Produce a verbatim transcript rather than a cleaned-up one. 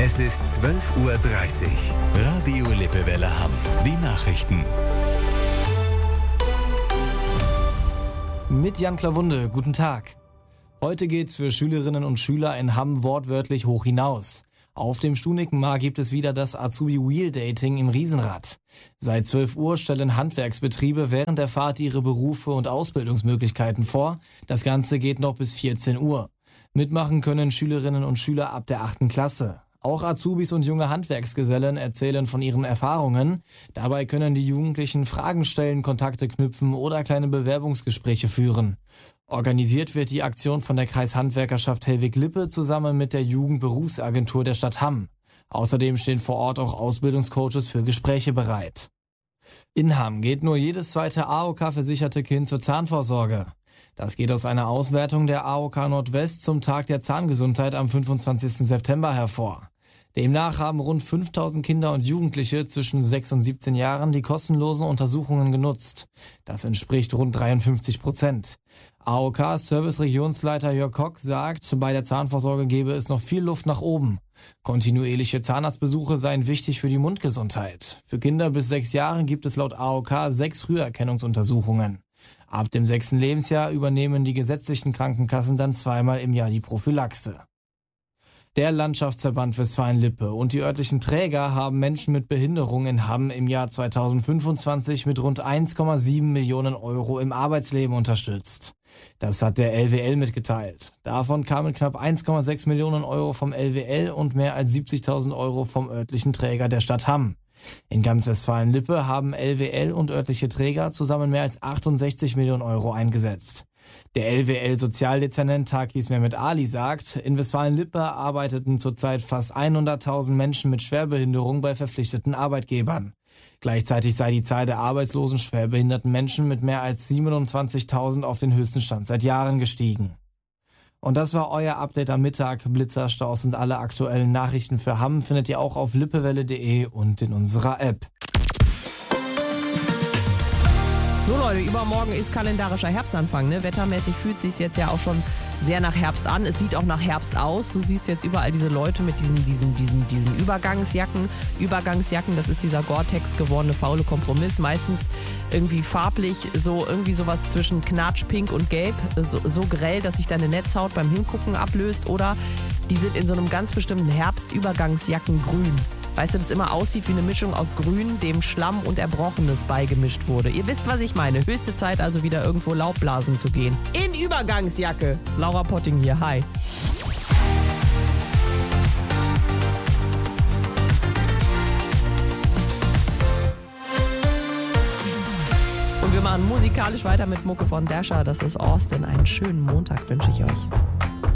Es ist zwölf Uhr dreißig. Radio Lippewelle Hamm. Die Nachrichten. Mit Jan Klawunde, guten Tag. Heute geht's für Schülerinnen und Schüler in Hamm wortwörtlich hoch hinaus. Auf dem Stunikenmar gibt es wieder das Azubi Wheel Dating im Riesenrad. Seit zwölf Uhr stellen Handwerksbetriebe während der Fahrt ihre Berufe und Ausbildungsmöglichkeiten vor. Das Ganze geht noch bis vierzehn Uhr. Mitmachen können Schülerinnen und Schüler ab der achten Klasse. Auch Azubis und junge Handwerksgesellen erzählen von ihren Erfahrungen. Dabei können die Jugendlichen Fragen stellen, Kontakte knüpfen oder kleine Bewerbungsgespräche führen. Organisiert wird die Aktion von der Kreishandwerkerschaft Hellwig-Lippe zusammen mit der Jugendberufsagentur der Stadt Hamm. Außerdem stehen vor Ort auch Ausbildungscoaches für Gespräche bereit. In Hamm geht nur jedes zweite A O K-versicherte Kind zur Zahnvorsorge. Das geht aus einer Auswertung der A O K Nordwest zum Tag der Zahngesundheit am fünfundzwanzigsten September hervor. Demnach haben rund fünftausend Kinder und Jugendliche zwischen sechs und siebzehn Jahren die kostenlosen Untersuchungen genutzt. Das entspricht rund dreiundfünfzig Prozent. A O K-Service-Regionsleiter Jörg Kock sagt, bei der Zahnvorsorge gebe es noch viel Luft nach oben. Kontinuierliche Zahnarztbesuche seien wichtig für die Mundgesundheit. Für Kinder bis sechs Jahre gibt es laut A O K sechs Früherkennungsuntersuchungen. Ab dem sechsten Lebensjahr übernehmen die gesetzlichen Krankenkassen dann zweimal im Jahr die Prophylaxe. Der Landschaftsverband Westfalen-Lippe und die örtlichen Träger haben Menschen mit Behinderung in Hamm im Jahr zweitausendfünfundzwanzig mit rund eins Komma sieben Millionen Euro im Arbeitsleben unterstützt. Das hat der L W L mitgeteilt. Davon kamen knapp eins Komma sechs Millionen Euro vom L W L und mehr als siebzigtausend Euro vom örtlichen Träger der Stadt Hamm. In ganz Westfalen-Lippe haben L W L und örtliche Träger zusammen mehr als achtundsechzig Millionen Euro eingesetzt. Der L W L-Sozialdezernent Takis Mehmet Ali sagt, in Westfalen-Lippe arbeiteten zurzeit fast hunderttausend Menschen mit Schwerbehinderung bei verpflichteten Arbeitgebern. Gleichzeitig sei die Zahl der arbeitslosen schwerbehinderten Menschen mit mehr als siebenundzwanzigtausend auf den höchsten Stand seit Jahren gestiegen. Und das war euer Update am Mittag. Blitzer, Staus und alle aktuellen Nachrichten für Hamm findet ihr auch auf lippewelle punkt de und in unserer App. So Leute, übermorgen ist kalendarischer Herbstanfang. Ne? Wettermäßig fühlt sich jetzt ja auch schon sehr nach Herbst an. Es sieht auch nach Herbst aus. Du siehst jetzt überall diese Leute mit diesen, diesen, diesen, diesen Übergangsjacken. Übergangsjacken, das ist dieser Gore-Tex gewordene faule Kompromiss. Meistens irgendwie farblich, so irgendwie sowas zwischen Knatsch, Pink und Gelb. So, so grell, dass sich deine Netzhaut beim Hingucken ablöst. Oder die sind in so einem ganz bestimmten Herbstübergangsjackengrün. Weißt du, das immer aussieht wie eine Mischung aus Grün, dem Schlamm und Erbrochenes beigemischt wurde. Ihr wisst, was ich meine. Höchste Zeit also wieder irgendwo Laubblasen zu gehen. In Übergangsjacke. Laura Potting hier. Hi. Und wir machen musikalisch weiter mit Mucke von Dasher. Das ist Austin. Einen schönen Montag wünsche ich euch.